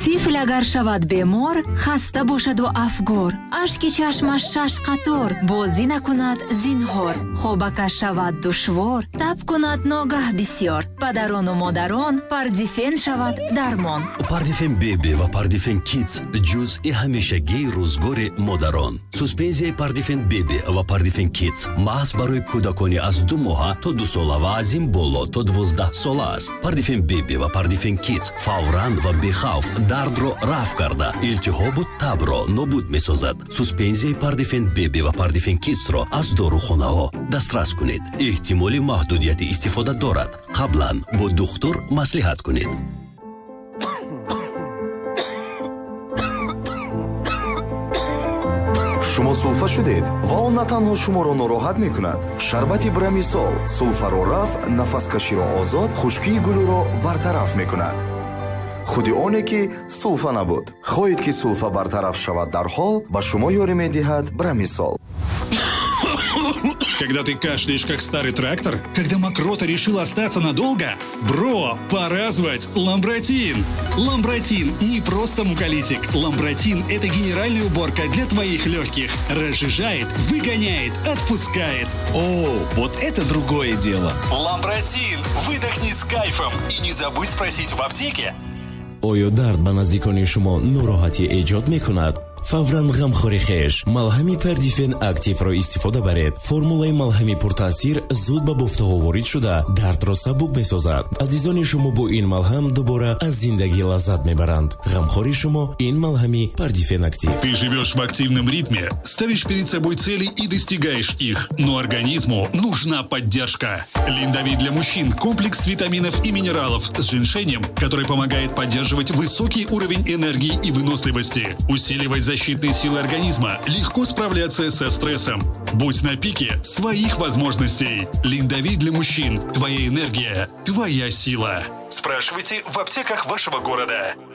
тифл агар шавад бемор, хаста бошаду афгор, ашки чашмаш 6 қатор, бозӣ накунад зинҳор, хобакаш шавад душвор, таб кунад ногаҳ бисёр, падарону модарон пардифен шавад дармон. Пардифен беби ва пардифен кидс ҷузъи ҳамешагии рӯзгори модарон. Суспензияи пардифен беби ва пардифен кидс маҳз барои кӯдакони аз 2 моҳа то 2 сола ва аз ин боло то 12 сола аст. пардифен беби ва пардифен кидс фавран ва бехавф дардро рафъ карда, илтиҳобу табро нобуд месозад. Суспензияи пардифен беби ва пардифен кидсро аз дорухонаҳо дастрас кунед. эҳтимоли маҳдудияти истифода дорад. қаблан бо духтур маслиҳат кунед. шумо сулфа шудед ва он на танҳо шуморо нороҳат мекунад. шарбати брамисол сулфаро рафъ, нафаскаширо озод, хушкии гулӯро бартараф мекунад. худи оне ки сулфа набуд. хоҳед ки сулфа бартараф шавад дарҳол, ба шумо ёрӣ медиҳад брамисол. Когда ты кашляешь, как старый трактор, когда мокрота решила остаться надолго, бро, пора звать Ламбротин. Ламбротин не просто муколитик. Ламбротин – это генеральная уборка для твоих легких. Разжижает, выгоняет, отпускает. О, вот это другое дело. Ламбротин. Выдохни с кайфом. И не забудь спросить в аптеке. оё дард ба наздикони шумо нороҳатӣ эҷод мекунад? фавран ғамхори хеш малҳами пардифен активро истифода баред. формулаи малҳами пуртаъсир зуд ба буфтаҳо ворид шуда дардро сабук месозад. азизони шумо бо ин малҳам дубора аз зиндагӣ лаззат мебаранд. ғамхори шумо ин малҳами пардифен актив. Ты живешь в активном ритме, ставишь перед собой цели и достигаешь их, но организму нужна поддержка. Линдавит для мужчин – комплекс витаминов и минералов с женьшенем, который помогает поддерживать высокий уровень энергии и выносливости, усиливать защитные силы организма, легко справляться со стрессом. Будь на пике своих возможностей. Линдавит для мужчин. Твоя энергия, твоя сила. Спрашивайте в аптеках вашего города.